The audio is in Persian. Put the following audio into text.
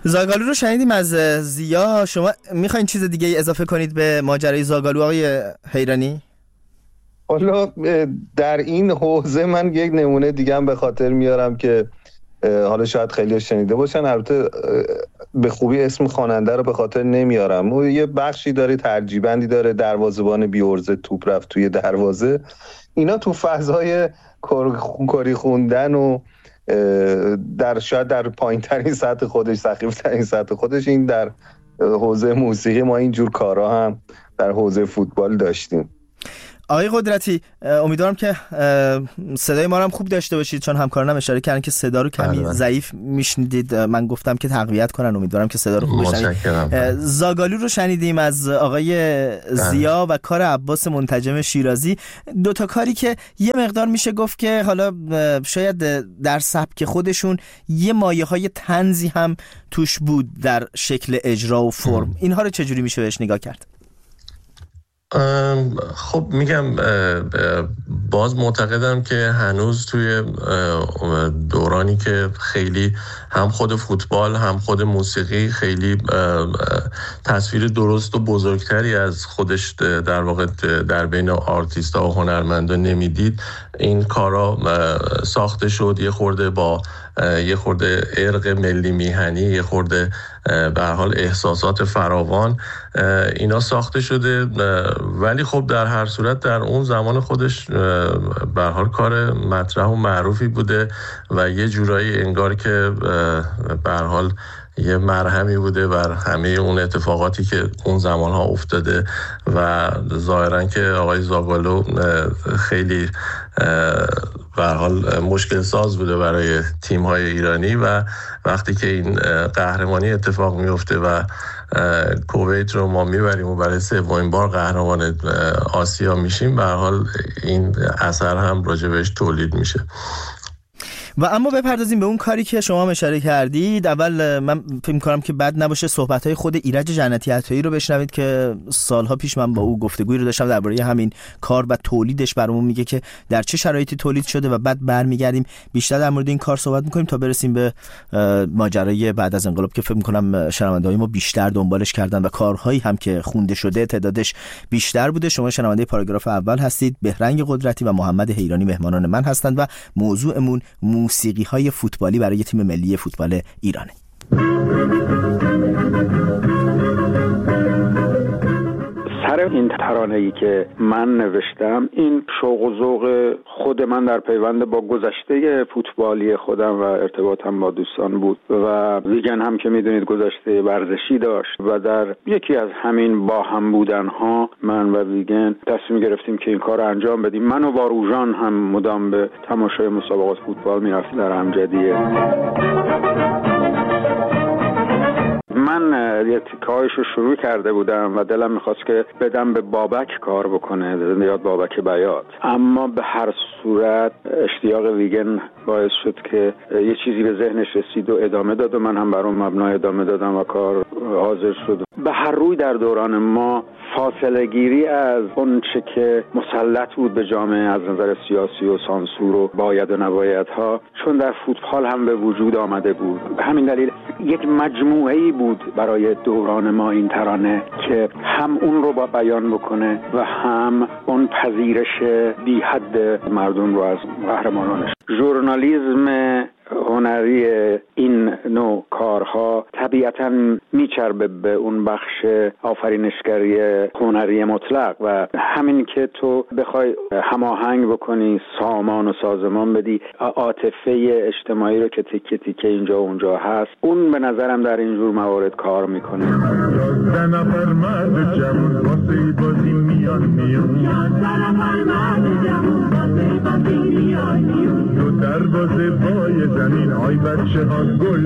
زاگالو رو شنیدیم از زیا. شما میخواین چیز دیگه اضافه کنید به ماجرای زاگالو آقای حیرانی؟ حالا در این حوزه من یک نمونه دیگه هم به خاطر میارم که حالا شاید خیلی شنیده باشن، البته به خوبی اسم خواننده رو به خاطر نمیارم. او یه بخشی داره، ترجیبندی داره، دروازه‌بان بی‌عرضه توپ رفت توی دروازه. اینا تو فضای کری خوندن و شاید در پایین ترین سطح خودش، سخیف ترین سطح خودش، این در حوزه موسیقی ما اینجور کارا هم در حوزه فوتبال داشتیم. آقای قدرتی، امیدوارم که صدای ما رو هم خوب داشته باشید، چون همکارانم اشاره کردن که صدا رو کمی ضعیف میشنیدید. من گفتم که تقویت کنن، امیدوارم که صدا رو خوب بشنوید. زاگالو رو شنیدیم از آقای زیا و کار عباس منتجم شیرازی، دوتا کاری که یه مقدار میشه گفت که حالا شاید در سبک خودشون یه مایه‌های طنزی هم توش بود در شکل اجرا و فرم. اینها رو چجوری میشه بهش نگاه کرد؟ خب میگم باز معتقدم که هنوز توی دورانی که خیلی هم خود فوتبال هم خود موسیقی خیلی تصویر درست و بزرگتری از خودش در واقع در بین آرتیستا و هنرمندا نمیدید، این کارا ساخته شد یه خورده با یه خورده ارق ملی میهنی، یه خورده به هر حال احساسات فراوان، اینا ساخته شده. ولی خب در هر صورت در اون زمان خودش به هر حال کار مطرح و معروفی بوده و یه جورایی انگار که به هر حال یه مرهمی بوده بر همه اون اتفاقاتی که اون زمانها افتاده و ظاهرا که آقای زاگالو خیلی به هر حال مشکل ساز بوده برای تیم‌های ایرانی و وقتی که این قهرمانی اتفاق میفته و کویت رو ما میبریم و برای سومین بار قهرمان آسیا میشیم، به هر حال این اثر هم راجع بهش تولید میشه. و اما بپردازیم به اون کاری که شما اشاره کردید. اول من فکر می‌کنم که بد نباشه صحبت‌های خود ایرج جنتی عطایی رو بشنوید که سالها پیش من با او گفتگویی رو داشتم درباره همین کار و تولیدش. برامون میگه که در چه شرایطی تولید شده و بعد برمیگردیم بیشتر در مورد این کار صحبت می‌کنیم تا برسیم به ماجرای بعد از انقلاب که فکر می‌کنم شنونده‌های ما بیشتر دنبالش کردن و کارهایی هم که خونده شده تعدادش بیشتر بوده. شما شنونده پاراگراف اول هستید. بهرنگ قدرتی و محمد حیرانی مهمانان من هستند و موضوعمون موسیقی‌های فوتبالی برای تیم ملی فوتبال ایرانه. سر این ترانه‌ای که من نوشتم، این شوق و ذوق خود من در پیوند با گذشته فوتبالی خودم و ارتباطم با دوستان بود و ویگن هم که میدونید گذشته ورزشی داشت و در یکی از همین با هم بودن‌ها من و ویگن تصمیم گرفتیم که این کار رو انجام بدیم. من و باروژان هم مدام به تماشای مسابقات فوتبال می‌رفتیم در امجدیه. من یه تیکایش رو شروع کرده بودم و دلم میخواست که بدم به بابک کار بکنه، یاد بابک بیات، اما به هر صورت اشتیاق ویگن باعث شد که یه چیزی به ذهنش رسید و ادامه داد و من هم بر اون مبنا ادامه دادم و کار حاضر شد. به هر روی در دوران ما فاصله گیری از اون چه که مسلط بود به جامعه از نظر سیاسی و سانسور و باید و نبایدها، چون در فوتبال هم به وجود آمده بود. به همین دلیل یک مجموعه‌ای بود برای دوران ما این ترانه که هم اون رو با بیان بکنه و هم اون پذیرش بی حد مردم رو از قهرمانانش. ژورنالیسم هنری این نوع کارها طبیعتاً میچربه به اون بخش آفرینشگری هنری مطلق و همین که تو بخوای هماهنگ بکنی، سامان و سازمان بدی، عاطفه اجتماعی رو که تیکه تیکه اینجا و اونجا هست، اون به نظرم در اینجور موارد کار میکنه. دو دروازه پای زمین، آی بچه ها گل